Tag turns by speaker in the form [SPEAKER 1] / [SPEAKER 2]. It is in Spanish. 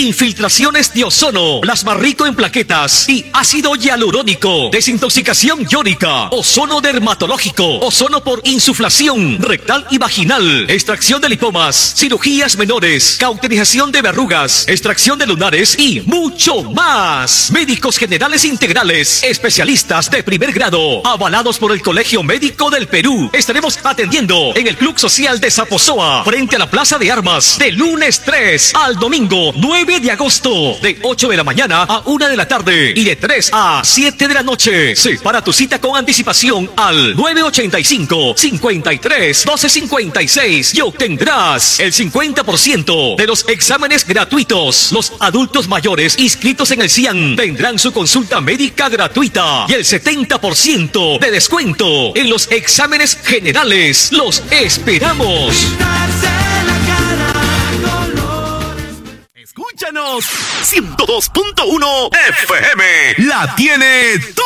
[SPEAKER 1] infiltraciones de ozono, plasma rico en plaquetas y ácido hialurónico, desintoxicación iónica, ozono dermatológico, ozono por insuflación rectal y vaginal, extracción de lipomas, cirugías menores, cauterización de verrugas, extracción de lunares y mucho más. Médicos generales integrales, especialistas de primer grado, avalados por el Colegio Médico del Perú. Estaremos atendiendo en el Club Social de Zaposoa, frente a la Plaza de Armas, de lunes 3 al domingo 9 de agosto, de 8 de la mañana a 1 de la tarde y de 3 a 7 de la noche. Separa tu cita con anticipación al 985-53-1256 y obtendrás el 50% de los exámenes gratuitos. Los adultos mayores inscritos en el CIAN tendrán su consulta médica gratuita y el 70% de descuento en los exámenes generales. ¡Los esperamos!
[SPEAKER 2] Escúchanos, 102.1 FM, la tiene